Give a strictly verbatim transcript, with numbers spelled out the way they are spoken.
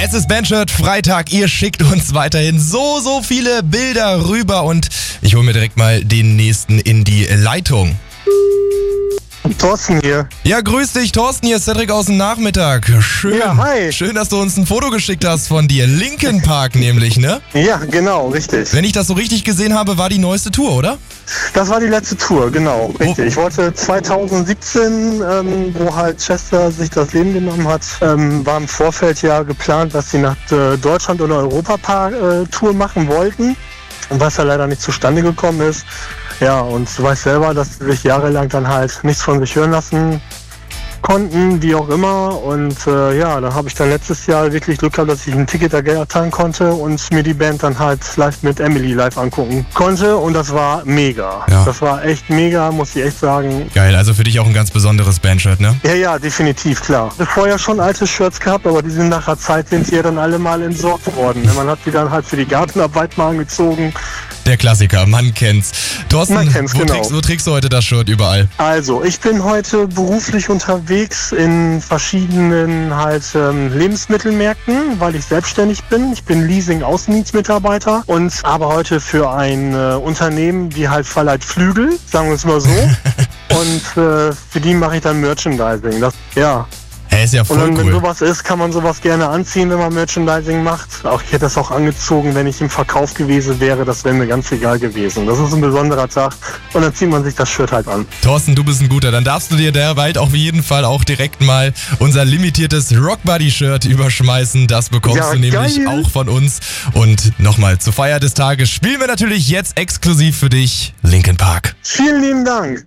Es ist Bandshirt Freitag. Ihr schickt uns weiterhin so, so viele Bilder rüber und ich hole mir direkt mal den nächsten in die Leitung. Thorsten hier. Ja, grüß dich, Thorsten, hier ist Cedric aus dem Nachmittag. Schön, Ja, hi. schön, dass du uns ein Foto geschickt hast von dir. Linkin Park nämlich, ne? Ja, genau, richtig. Wenn ich das so richtig gesehen habe, war die neueste Tour, oder? Das war die letzte Tour, genau, richtig. Ich wollte zwanzig siebzehn, ähm, wo halt Chester sich das Leben genommen hat, ähm, war im Vorfeld ja geplant, dass sie nach äh, Deutschland oder Europa-Tour machen wollten. Und was ja leider nicht zustande gekommen ist. Ja, und du weißt selber, dass sie sich jahrelang dann halt nichts von sich hören lassen konnten, wie auch immer. Und äh, ja, dann habe ich dann letztes Jahr wirklich Glück gehabt, dass ich ein Ticket ergattern konnte und mir die Band dann halt live mit Emily live angucken konnte. Und das war mega. Ja. Das war echt mega, muss ich echt sagen. Geil, also für dich auch ein ganz besonderes Bandshirt, ne? Ja, ja, definitiv, klar. Ich habe vorher schon alte Shirts gehabt, aber die sind nach der Zeit, sind die ja dann alle mal entsorgt worden. Man hat die dann halt für die Gartenarbeit mal angezogen. Der Klassiker, man kennt's. Thorsten, Man kennt's, wo, genau. trägst, wo trägst du heute das Shirt überall? Also, ich bin heute beruflich unterwegs in verschiedenen halt ähm, Lebensmittelmärkten, weil ich selbstständig bin. Ich bin Leasing-Außendienstmitarbeiter und aber heute für ein äh, Unternehmen, die halt verleiht Flügel, sagen wir es mal so. Und äh, für die mache ich dann Merchandising. Das, ja. Hey, ist ja Und voll dann, wenn cool. sowas ist, kann man sowas gerne anziehen, wenn man Merchandising macht. Auch ich hätte das auch angezogen, wenn ich im Verkauf gewesen wäre. Das wäre mir ganz egal gewesen. Das ist ein besonderer Tag. Und dann zieht man sich das Shirt halt an. Thorsten, du bist ein guter. Dann darfst du dir derweil auf jeden Fall auch direkt mal unser limitiertes Rockbuddy-Shirt überschmeißen. Das bekommst Ja, du nämlich geil. auch von uns. Und nochmal zur Feier des Tages spielen wir natürlich jetzt exklusiv für dich Linkin Park. Vielen lieben Dank.